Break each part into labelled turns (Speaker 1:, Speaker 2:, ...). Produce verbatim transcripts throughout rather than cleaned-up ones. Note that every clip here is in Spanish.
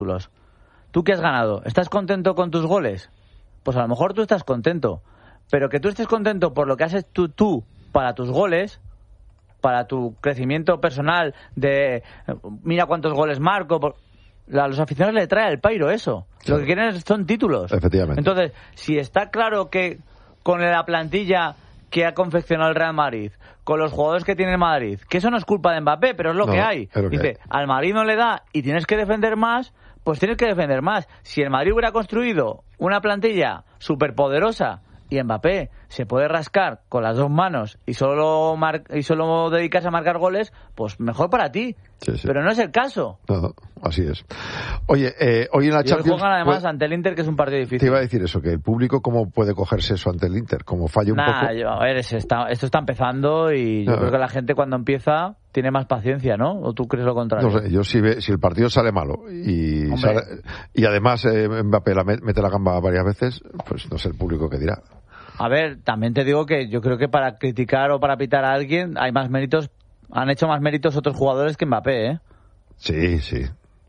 Speaker 1: títulos. ¿Tú qué has ganado? ¿Estás contento con tus goles? Pues a lo mejor tú estás contento. Pero que tú estés contento por lo que haces tú, tú para tus goles, para tu crecimiento personal, de mira cuántos goles marco... Por... A los aficionados le trae el pairo eso. Claro. Lo que quieren son títulos.
Speaker 2: Efectivamente.
Speaker 1: Entonces, si está claro que con la plantilla que ha confeccionado el Real Madrid, con los jugadores que tiene el Madrid, que eso no es culpa de Mbappé, pero es lo
Speaker 2: no,
Speaker 1: que hay.
Speaker 2: Lo que
Speaker 1: Dice,
Speaker 2: hay.
Speaker 1: Al Madrid no le da y tienes que defender más, pues tienes que defender más. Si el Madrid hubiera construido una plantilla superpoderosa y Mbappé se puede rascar con las dos manos y solo mar- y solo dedicarse a marcar goles, pues mejor para ti.
Speaker 2: Sí, sí.
Speaker 1: Pero no es el caso.
Speaker 2: No, no, así es. Oye, eh, hoy en la
Speaker 1: y
Speaker 2: Champions...
Speaker 1: hoy juegan además
Speaker 2: pues,
Speaker 1: ante el Inter, que es un partido difícil.
Speaker 2: Te iba a decir eso, que el público cómo puede cogerse eso ante el Inter, como falla un
Speaker 1: nah,
Speaker 2: poco...
Speaker 1: Yo, a ver, está, esto está empezando y yo
Speaker 2: no,
Speaker 1: creo que la gente cuando empieza tiene más paciencia, ¿no? ¿O tú crees lo contrario?
Speaker 2: No sé, yo si, ve, si el partido sale malo y, sale, y además eh, Mbappé la mete la gamba varias veces, pues no sé el público qué dirá.
Speaker 1: A ver, también te digo que yo creo que para criticar o para pitar a alguien hay más méritos, han hecho más méritos otros jugadores que Mbappé, ¿eh?
Speaker 2: Sí, sí.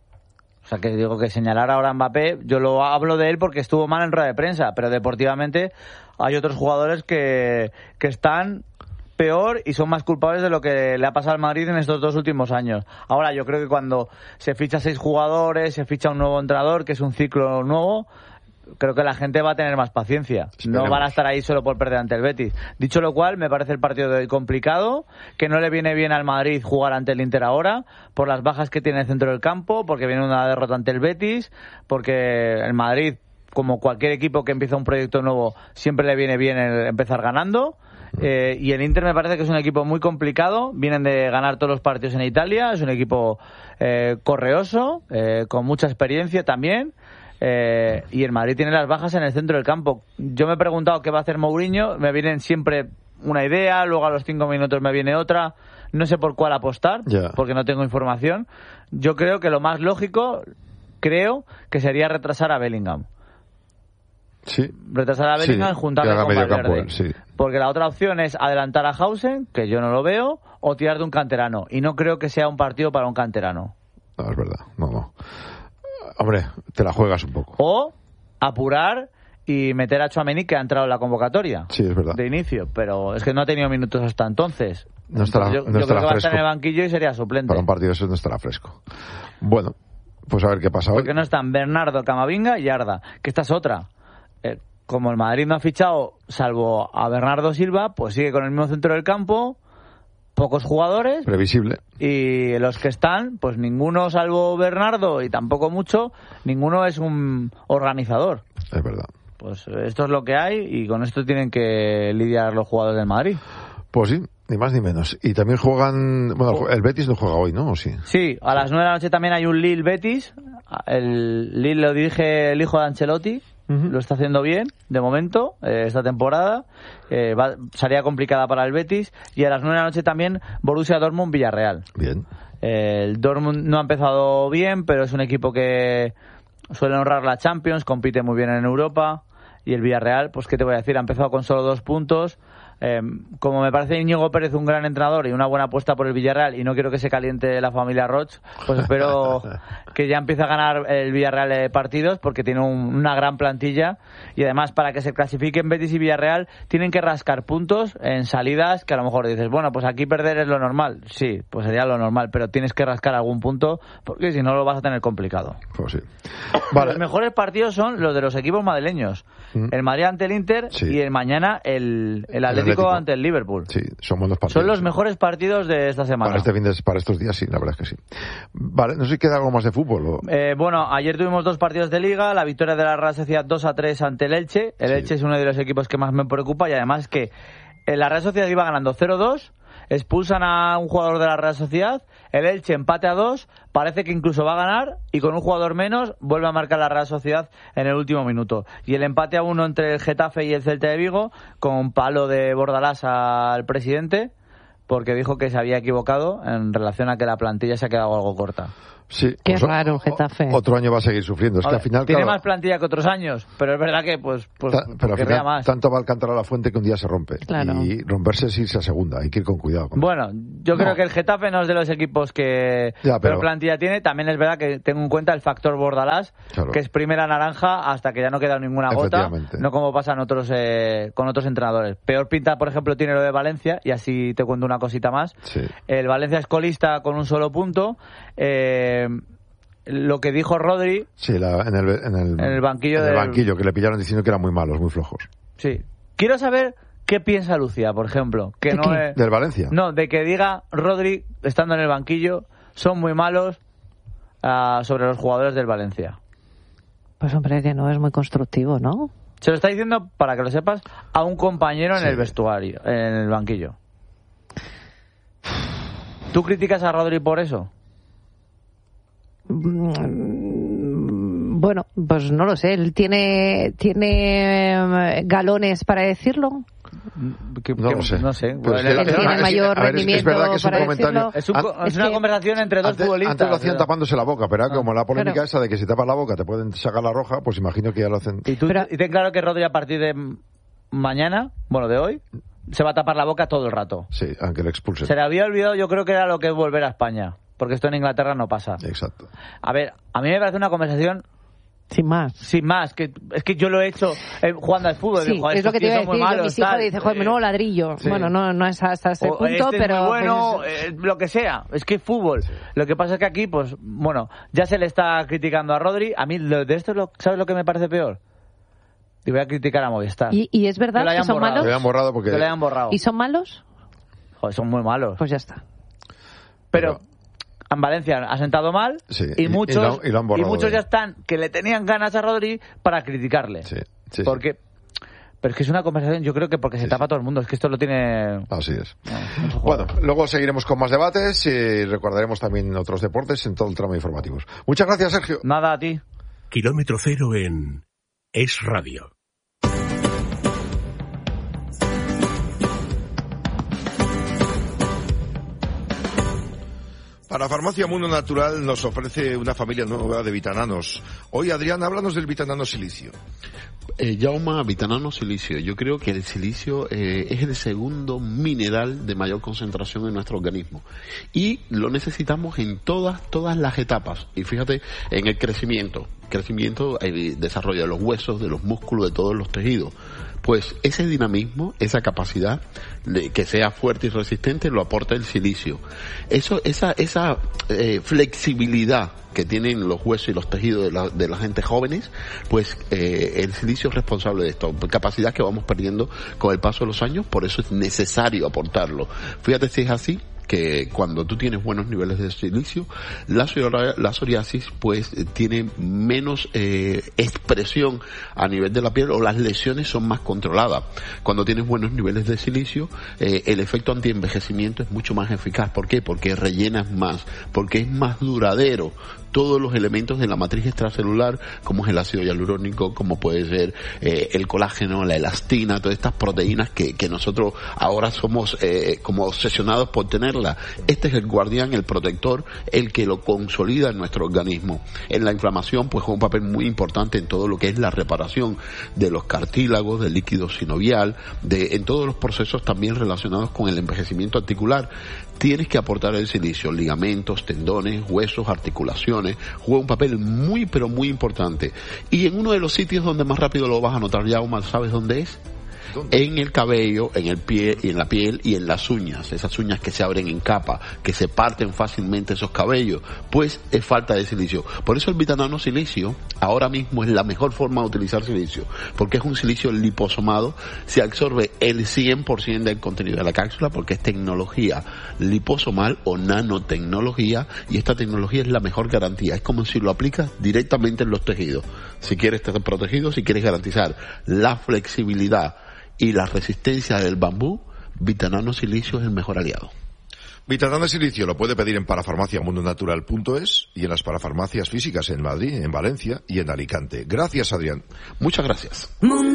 Speaker 1: O sea, que digo que señalar ahora a Mbappé, yo lo hablo de él porque estuvo mal en rueda de prensa, pero deportivamente hay otros jugadores que, que están peor y son más culpables de lo que le ha pasado al Madrid en estos dos últimos años. Ahora, yo creo que cuando se ficha seis jugadores, se ficha un nuevo entrenador, que es un ciclo nuevo, creo que la gente va a tener más paciencia.
Speaker 2: Esperemos.
Speaker 1: No van a estar ahí solo por perder ante el Betis. Dicho lo cual, me parece el partido de hoy complicado, que no le viene bien al Madrid jugar ante el Inter ahora, por las bajas que tiene el centro del campo, porque viene una derrota ante el Betis, porque el Madrid, como cualquier equipo que empieza un proyecto nuevo, siempre le viene bien el empezar ganando. Eh, y el Inter me parece que es un equipo muy complicado, vienen de ganar todos los partidos en Italia, es un equipo eh, correoso, eh, con mucha experiencia también. Eh, y el Madrid tiene las bajas en el centro del campo. Yo me he preguntado qué va a hacer Mourinho, me vienen siempre una idea, luego a los cinco minutos me viene otra, no sé por cuál apostar,
Speaker 2: yeah.
Speaker 1: porque no tengo información. Yo creo que lo más lógico, creo, que sería retrasar a Bellingham.
Speaker 2: Sí.
Speaker 1: Retrasar a Bellingham y
Speaker 2: sí,
Speaker 1: juntarle con
Speaker 2: medio
Speaker 1: Valverde.
Speaker 2: campo, sí.
Speaker 1: Porque la otra opción es adelantar a Hausen, que yo no lo veo, o tirar de un canterano. Y no creo que sea un partido para un canterano.
Speaker 2: No, es verdad, no, no. Hombre, te la juegas un poco.
Speaker 1: O apurar y meter a Tchouaméni, que ha entrado en la convocatoria.
Speaker 2: Sí, es verdad.
Speaker 1: De inicio, pero es que no ha tenido minutos hasta entonces.
Speaker 2: No estará,
Speaker 1: entonces yo
Speaker 2: no
Speaker 1: yo
Speaker 2: estará
Speaker 1: creo que va a
Speaker 2: fresco.
Speaker 1: estar en el banquillo y sería suplente.
Speaker 2: Para un partido eso no estará fresco. Bueno, pues a ver qué pasa hoy.
Speaker 1: Porque no están Bernardo, Camavinga y Arda, que esta es otra. Eh, como el Madrid no ha fichado, salvo a Bernardo Silva, pues sigue con el mismo centro del campo, pocos jugadores.
Speaker 2: Previsible.
Speaker 1: Y los que están, pues ninguno, salvo Bernardo y tampoco mucho, ninguno es un organizador.
Speaker 2: Es verdad.
Speaker 1: Pues esto es lo que hay y con esto tienen que lidiar los jugadores del Madrid.
Speaker 2: Pues sí, ni más ni menos. Y también juegan... Bueno, el Betis no juega hoy, ¿no? ¿O sí?
Speaker 1: Sí, a las nueve de la noche también hay un Lille-Betis. El Lille lo dirige el hijo de Ancelotti. Uh-huh. Lo está haciendo bien, de momento, eh, esta temporada. Eh, va, salida complicada para el Betis. Y a las nueve de la noche también Borussia Dortmund-Villarreal.
Speaker 2: Bien.
Speaker 1: Eh, el Dortmund no ha empezado bien, pero es un equipo que suele honrar la Champions, compite muy bien en Europa. Y el Villarreal, pues qué te voy a decir, ha empezado con solo dos puntos. Eh, como me parece Íñigo Pérez un gran entrenador y una buena apuesta por el Villarreal, y no quiero que se caliente la familia Roch, pues espero que ya empiece a ganar el Villarreal eh, partidos, porque tiene un, una gran plantilla, y además para que se clasifiquen Betis y Villarreal tienen que rascar puntos en salidas que a lo mejor dices, bueno, pues aquí perder es lo normal. Sí, pues sería lo normal, pero tienes que rascar algún punto, porque si no lo vas a tener complicado.
Speaker 2: Pues sí. Vale.
Speaker 1: Los mejores partidos son los de los equipos madrileños. Mm. El Madrid ante el Inter, sí. Y el mañana el, el, Atlético, el Atlético ante el Liverpool.
Speaker 2: Sí, son buenos partidos.
Speaker 1: Son los mejores partidos de esta semana.
Speaker 2: Para este fin de, para estos días sí, la verdad es que sí. Vale, no sé si queda algo más de fútbol. ¿O?
Speaker 1: Eh, bueno, ayer tuvimos dos partidos de Liga, la victoria de la Real Sociedad dos a tres ante el Elche. El sí. Elche es uno de los equipos que más me preocupa, y además que la Real Sociedad iba ganando cero dos, expulsan a un jugador de la Real Sociedad, el Elche empate a dos, parece que incluso va a ganar, y con un jugador menos vuelve a marcar la Real Sociedad en el último minuto. Y el empate a uno entre el Getafe y el Celta de Vigo, con palo de Bordalás al presidente, porque dijo que se había equivocado en relación a que la plantilla se ha quedado algo corta.
Speaker 2: Sí,
Speaker 3: Qué
Speaker 2: pues
Speaker 3: raro, Getafe.
Speaker 2: Otro año va a seguir sufriendo. Es que
Speaker 1: ver,
Speaker 2: al final,
Speaker 1: tiene
Speaker 2: claro,
Speaker 1: más plantilla que otros años, pero es verdad que pues, pues
Speaker 2: ta, pero al
Speaker 1: querría
Speaker 2: final
Speaker 1: más.
Speaker 2: tanto va a Alcántara a la fuente que un día se rompe.
Speaker 3: Claro.
Speaker 2: Y romperse es irse a segunda. Hay que ir con cuidado. Con
Speaker 1: bueno, yo
Speaker 2: no.
Speaker 1: creo que el Getafe no es de los equipos que
Speaker 2: ya, pero...
Speaker 1: peor plantilla tiene. También es verdad que tengo en cuenta el factor Bordalás,
Speaker 2: claro.
Speaker 1: que es primera naranja hasta que ya no queda ninguna gota, no como pasa en otros, eh, con otros entrenadores. Peor pinta, por ejemplo, tiene lo de Valencia, y así te cuento una cosita más.
Speaker 2: Sí.
Speaker 1: El Valencia es colista con un solo punto. Eh, lo que dijo Rodri
Speaker 2: sí, la, en, el, en, el,
Speaker 1: en el banquillo,
Speaker 2: en el
Speaker 1: del...
Speaker 2: banquillo que le pillaron diciendo que eran muy malos, muy flojos.
Speaker 1: Sí. Quiero saber qué piensa Lucía, por ejemplo. Que
Speaker 3: ¿De
Speaker 1: no
Speaker 3: qué?
Speaker 1: es...
Speaker 2: ¿Del Valencia?
Speaker 1: No, de que diga Rodri, estando en el banquillo, son muy malos uh, sobre los jugadores del Valencia.
Speaker 3: Pues hombre, que no es muy constructivo, ¿no?
Speaker 1: Se lo está diciendo, para que lo sepas, a un compañero en
Speaker 2: sí.
Speaker 1: el vestuario, en el banquillo. ¿Tú criticas a Rodri por eso?
Speaker 3: Bueno, pues no lo sé. ¿Él tiene, tiene galones para decirlo?
Speaker 1: Que,
Speaker 2: no
Speaker 1: que,
Speaker 2: lo sé.
Speaker 1: No sé.
Speaker 3: Pero es que, él tiene es, mayor ver, rendimiento
Speaker 2: es verdad que es un
Speaker 3: para
Speaker 2: comentario.
Speaker 1: Es, un, es, es una que, conversación entre dos
Speaker 2: antes,
Speaker 1: futbolistas.
Speaker 2: Antes lo hacían
Speaker 1: pero...
Speaker 2: tapándose la boca, pero ah, como la polémica
Speaker 3: pero,
Speaker 2: esa de que si tapas la boca te pueden sacar la roja, pues imagino que ya lo hacen.
Speaker 1: Y tú pero, y ten claro que Rodri a partir de mañana, bueno, de hoy, se va a tapar la boca todo el rato.
Speaker 2: Sí, aunque le expulsen.
Speaker 1: Se le había olvidado, yo creo que era lo que es volver a España, porque esto en Inglaterra no pasa.
Speaker 2: Exacto.
Speaker 1: A ver, a mí me parece una conversación
Speaker 3: sin más.
Speaker 1: Sin más, que es que yo lo he hecho eh, jugando al fútbol.
Speaker 3: Sí,
Speaker 1: digo,
Speaker 3: es lo que te iba a decir.
Speaker 1: Malos,
Speaker 3: mis hijos
Speaker 1: tal,
Speaker 3: dicen, joder, menudo ladrillo. Sí. Bueno, no, no es hasta ese
Speaker 1: o
Speaker 3: punto,
Speaker 1: este
Speaker 3: pero...
Speaker 1: Es muy bueno,
Speaker 3: pues...
Speaker 1: eh, lo que sea. Es que es fútbol. Sí. Lo que pasa es que aquí, pues, bueno, ya se le está criticando a Rodri. A mí, lo, de esto, lo, ¿sabes lo que me parece peor? Y voy a criticar a Movistar.
Speaker 3: ¿Y, y es verdad que, que son
Speaker 1: borrado.
Speaker 3: malos?
Speaker 2: Lo hayan borrado porque...
Speaker 1: Que lo hayan borrado.
Speaker 3: ¿Y son malos?
Speaker 1: Joder, son muy malos.
Speaker 3: Pues ya está.
Speaker 1: Pero... pero... en Valencia ha sentado mal
Speaker 2: sí,
Speaker 1: y, y muchos
Speaker 2: y, lo, y, lo
Speaker 1: y muchos ya están que le tenían ganas a Rodri para criticarle.
Speaker 2: Sí, sí,
Speaker 1: porque
Speaker 2: sí.
Speaker 1: Pero es que es una conversación, yo creo que porque se sí, tapa sí. todo el mundo, es que esto lo tiene...
Speaker 2: Así es.
Speaker 1: No,
Speaker 2: bueno, luego seguiremos con más debates y recordaremos también otros deportes en todo el tramo informativos. Muchas gracias, Sergio.
Speaker 1: Nada, a ti.
Speaker 4: Kilómetro cero en Es Radio.
Speaker 5: Para Farmacia Mundo Natural nos ofrece una familia nueva de vitananos. Hoy, Adrián, háblanos del vitanano silicio.
Speaker 6: Eh, Jauma, vitanano silicio. Yo creo que el silicio eh, es el segundo mineral de mayor concentración en nuestro organismo. Y lo necesitamos en todas, todas las etapas. Y fíjate, en el crecimiento. Crecimiento, el desarrollo de los huesos, de los músculos, de todos los tejidos. Pues ese dinamismo, esa capacidad de que sea fuerte y resistente lo aporta el silicio. Eso, esa, esa eh, flexibilidad que tienen los huesos y los tejidos de la, de la gente jóvenes, pues eh, el silicio es responsable de esto. Capacidad que vamos perdiendo con el paso de los años, por eso es necesario aportarlo. Fíjate si es así, que cuando tú tienes buenos niveles de silicio, la, la psoriasis pues tiene menos eh, expresión a nivel de la piel o las lesiones son más controladas. Cuando tienes buenos niveles de silicio, eh, el efecto antienvejecimiento es mucho más eficaz. ¿Por qué? Porque rellenas más, porque es más duradero. Todos los elementos de la matriz extracelular, como es el ácido hialurónico, como puede ser eh, el colágeno, la elastina, todas estas proteínas que, que nosotros ahora somos eh, como obsesionados por tenerla. Este es el guardián, el protector, el que lo consolida en nuestro organismo. En la inflamación, pues juega un papel muy importante en todo lo que es la reparación de los cartílagos, del líquido sinovial, de, en todos los procesos también relacionados con el envejecimiento articular. Tienes que aportar el silicio, ligamentos, tendones, huesos, articulaciones, juega un papel muy pero muy importante. Y en uno de los sitios donde más rápido lo vas a notar, Jaume, ¿sabes dónde es? ¿Dónde? En el cabello, en el pie, y en la piel y en las uñas, esas uñas que se abren en capa, que se parten fácilmente esos cabellos, pues es falta de silicio. Por eso el vitanano silicio ahora mismo es la mejor forma de utilizar silicio, porque es un silicio liposomado, se absorbe el cien por ciento del contenido de la cápsula, porque es tecnología liposomal o nanotecnología, y esta tecnología es la mejor garantía, es como si lo aplicas directamente en los tejidos. Si quieres estar protegido, si quieres garantizar la flexibilidad y la resistencia del bambú, vitanano silicio es el mejor aliado.
Speaker 5: Vitanano silicio lo puede pedir en parafarmacia mundo natural punto es y en las parafarmacias físicas en Madrid, en Valencia y en Alicante. Gracias, Adrián.
Speaker 6: Muchas gracias.